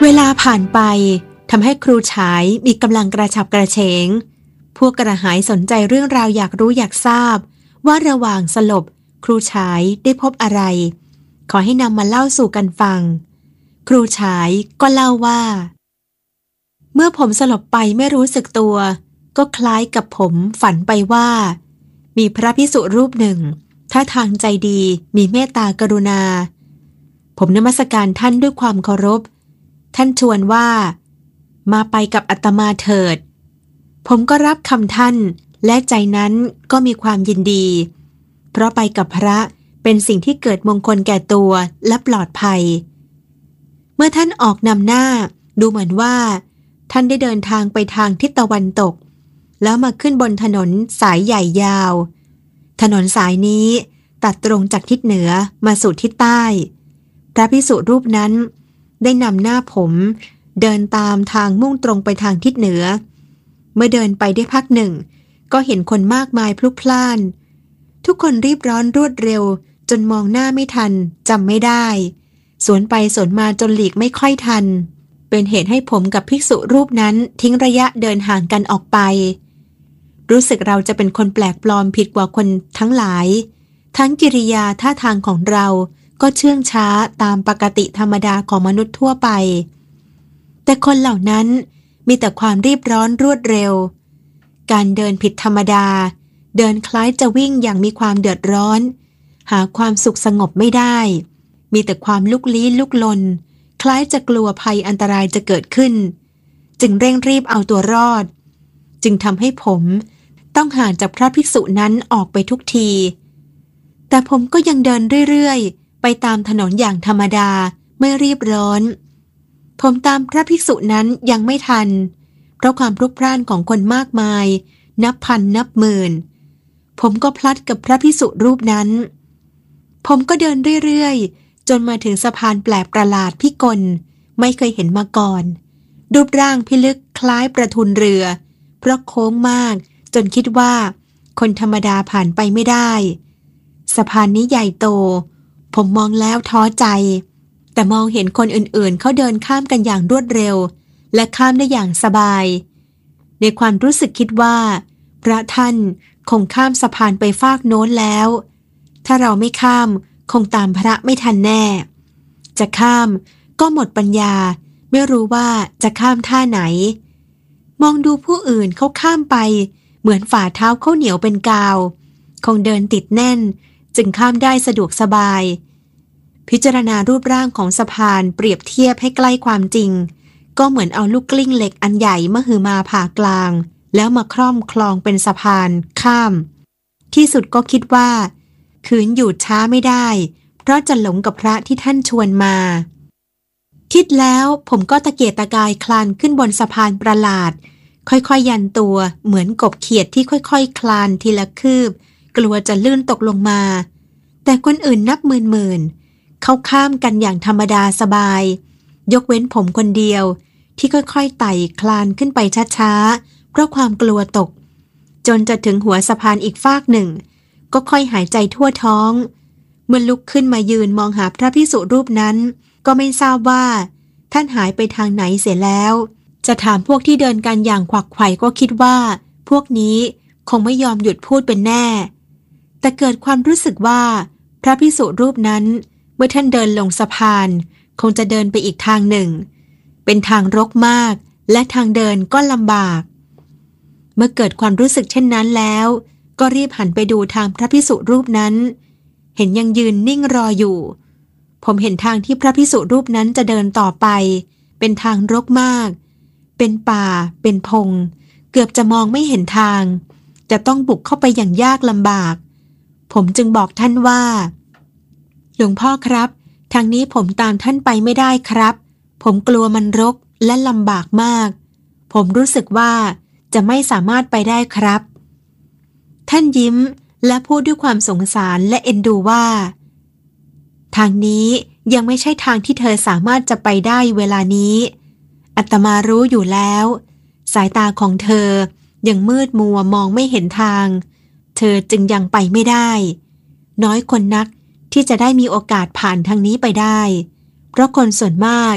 เวลาผ่านไปทำให้ครูฉายมีกำลังกระฉับกระเฉงพวกกระหายสนใจเรื่องราวอยากรู้อยากทราบว่าระหว่างสลบครูฉายได้พบอะไรขอให้นำมาเล่าสู่กันฟังครูฉายก็เล่าว่าเมื่อผมสลบไปไม่รู้สึกตัวก็คล้ายกับผมฝันไปว่ามีพระภิกษุรูปหนึ่งท่าทางใจดีมีเมตตากรุณาผมนมัสการท่านด้วยความเคารพท่านชวนว่ามาไปกับอาตมาเถิดผมก็รับคำท่านและใจนั้นก็มีความยินดีเพราะไปกับพระเป็นสิ่งที่เกิดมงคลแก่ตัวและปลอดภัยเมื่อท่านออกนำหน้าดูเหมือนว่าท่านได้เดินทางไปทางทิศตะวันตกแล้วมาขึ้นบนถนนสายใหญ่ยาวถนนสายนี้ตัดตรงจากทิศเหนือมาสู่ทิศใต้พระภิกษุรูปนั้นได้นำหน้าผมเดินตามทางมุ่งตรงไปทางทิศเหนือเมื่อเดินไปได้พักหนึ่งก็เห็นคนมากมายพลุกพล่านทุกคนรีบร้อนรวดเร็วจนมองหน้าไม่ทันจำไม่ได้สวนไปสวนมาจนหลีกไม่ค่อยทันเป็นเหตุให้ผมกับภิกษุรูปนั้นทิ้งระยะเดินห่างกันออกไปรู้สึกเราจะเป็นคนแปลกปลอมผิดกว่าคนทั้งหลายทั้งกิริยาท่าทางของเราก็เชื่องช้าตามปกติธรรมดาของมนุษย์ทั่วไปแต่คนเหล่านั้นมีแต่ความรีบร้อนรวดเร็วการเดินผิดธรรมดาเดินคล้ายจะวิ่งอย่างมีความเดือดร้อนหาความสุขสงบไม่ได้มีแต่ความลุกลี้ลุกลนคล้ายจะกลัวภัยอันตรายจะเกิดขึ้นจึงเร่งรีบเอาตัวรอดจึงทำให้ผมต้องห่างจากพระภิกษุนั้นออกไปทุกทีแต่ผมก็ยังเดินเรื่อยๆไปตามถนนอย่างธรรมดาไม่รีบร้อนผมตามพระภิกษุนั้นยังไม่ทันเพราะความพลุกพล่านของคนมากมายนับพันนับหมื่นผมก็พลัดกับพระภิกษุรูปนั้นผมก็เดินเรื่อยๆจนมาถึงสะพานแปลกประหลาดพิกลไม่เคยเห็นมาก่อนรูปร่างพิลึกคล้ายประทุนเรือเพราะโค้งมากจนคิดว่าคนธรรมดาผ่านไปไม่ได้สะพานนี้ใหญ่โตผมมองแล้วท้อใจแต่มองเห็นคนอื่นๆเขาเดินข้ามกันอย่างรวดเร็วและข้ามได้อย่างสบายในความรู้สึกคิดว่าพระท่านคงข้ามสะพานไปฟากโน้นแล้วถ้าเราไม่ข้ามคงตามพระไม่ทันแน่จะข้ามก็หมดปัญญาไม่รู้ว่าจะข้ามท่าไหนมองดูผู้อื่นเขาข้ามไปเหมือนฝ่าเท้าเขาเหนียวเป็นกาวคงเดินติดแน่นจึงข้ามได้สะดวกสบายพิจารณารูปร่างของสะพานเปรียบเทียบให้ใกล้ความจริงก็เหมือนเอาลูกกลิ้งเหล็กอันใหญ่มหึมาผ่ากลางแล้วมาคล่อมคลองเป็นสะพานข้ามที่สุดก็คิดว่าขืนหยุดช้าไม่ได้เพราะจะหลงกับพระที่ท่านชวนมาคิดแล้วผมก็ตะเกียกตะกายคลานขึ้นบนสะพานประหลาดค่อยๆยันตัวเหมือนกบเขียดที่ค่อยๆคลานทีละคืบกลัวจะลื่นตกลงมาแต่คนอื่นนับหมื่นๆเขาข้ามกันอย่างธรรมดาสบายยกเว้นผมคนเดียวที่ค่อยๆไต่คลานขึ้นไปช้าๆเพราะความกลัวตกจนจะถึงหัวสะพานอีกฟากหนึ่งก็ค่อยหายใจทั่วท้องเมื่อลุกขึ้นมายืนมองหาพระภิกษุรูปนั้นก็ไม่ทราบว่าท่านหายไปทางไหนเสียแล้วจะถามพวกที่เดินกันอย่างขวักไขว่ก็คิดว่าพวกนี้คงไม่ยอมหยุดพูดเป็นแน่แต่เกิดความรู้สึกว่าพระภิกษุรูปนั้นเมื่อท่านเดินลงสะพานคงจะเดินไปอีกทางหนึ่งเป็นทางรกมากและทางเดินก็ลำบากเมื่อเกิดความรู้สึกเช่นนั้นแล้วก็รีบหันไปดูทางพระภิกษุรูปนั้นเห็นยังยืนนิ่งรออยู่ผมเห็นทางที่พระภิกษุรูปนั้นจะเดินต่อไปเป็นทางรกมากเป็นป่าเป็นพงเกือบจะมองไม่เห็นทางจะต้องบุกเข้าไปอย่างยากลำบากผมจึงบอกท่านว่าหลวงพ่อครับทางนี้ผมตามท่านไปไม่ได้ครับผมกลัวมันรกและลำบากมากผมรู้สึกว่าจะไม่สามารถไปได้ครับท่านยิ้มและพูดด้วยความสงสารและเอ็นดูว่าทางนี้ยังไม่ใช่ทางที่เธอสามารถจะไปได้เวลานี้อาตมารู้อยู่แล้วสายตาของเธอยังมืดมัวมองไม่เห็นทางเธอจึงยังไปไม่ได้น้อยคนนักที่จะได้มีโอกาสผ่านทางนี้ไปได้เพราะคนส่วนมาก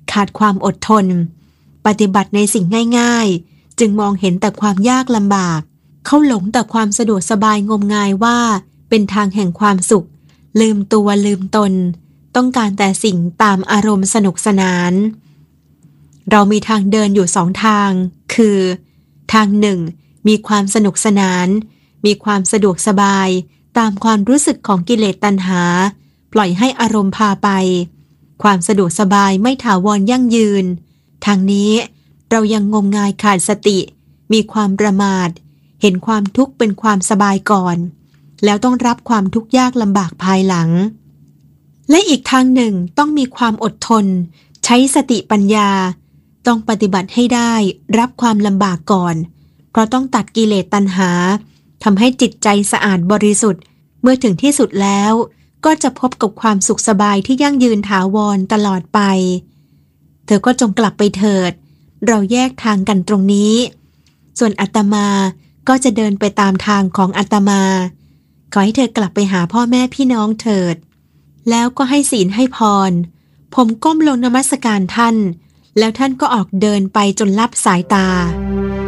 ขาดความอดทนปฏิบัติในสิ่งง่ายๆจึงมองเห็นแต่ความยากลำบากเขาหลงแต่ความสะดวกสบายงมงายว่าเป็นทางแห่งความสุขลืมตัวลืมตนต้องการแต่สิ่งตามอารมณ์สนุกสนานเรามีทางเดินอยู่2 ทางคือทางหนึ่งมีความสนุกสนานมีความสะดวกสบายตามความรู้สึกของกิเลสตัณหาปล่อยให้อารมณ์พาไปความสะดวกสบายไม่ถาวรยั่งยืนทางนี้เรายังงมงายขาดสติมีความประมาทเห็นความทุกข์เป็นความสบายก่อนแล้วต้องรับความทุกข์ยากลำบากภายหลังและอีกทางหนึ่งต้องมีความอดทนใช้สติปัญญาต้องปฏิบัติให้ได้รับความลำบากก่อนเพราะต้องตัดกิเลสตัณหาทำให้จิตใจสะอาดบริสุทธิ์เมื่อถึงที่สุดแล้วก็จะพบกับความสุขสบายที่ยั่งยืนถาวรตลอดไปเธอก็จงกลับไปเถิดเราแยกทางกันตรงนี้ส่วนอาตมาก็จะเดินไปตามทางของอาตมาขอให้เธอกลับไปหาพ่อแม่พี่น้องเถิดแล้วก็ให้ศีลให้พรผมก้มลงนมัสการท่านแล้วท่านก็ออกเดินไปจนลับสายตา